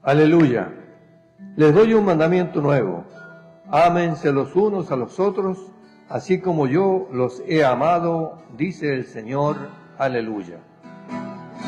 Aleluya. Les doy un mandamiento nuevo. Ámense los unos a los otros, así como yo los he amado, dice el Señor. Aleluya.